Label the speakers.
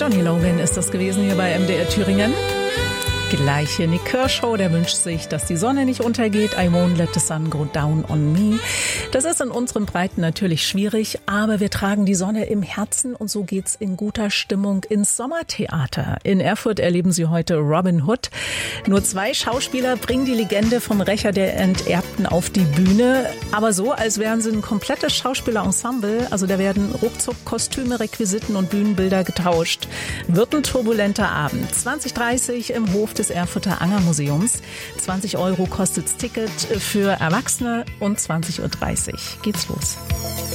Speaker 1: Johnny Logan ist das gewesen hier bei MDR Thüringen. Gleich hier Nick Kershaw, der wünscht sich, dass die Sonne nicht untergeht. I won't let the sun go down on me. Das ist in unseren Breiten natürlich schwierig, aber wir tragen die Sonne im Herzen und so geht's in guter Stimmung ins Sommertheater. In Erfurt erleben Sie heute Robin Hood. Nur 2 Schauspieler bringen die Legende vom Rächer der Enterbten auf die Bühne, aber so, als wären sie ein komplettes Schauspielerensemble. Also da werden ruckzuck Kostüme, Requisiten und Bühnenbilder getauscht. Wird ein turbulenter Abend. 20:30 im Hof des Erfurter Angermuseums. 20 € kostet's Ticket für Erwachsene und 20:30 Uhr geht's los.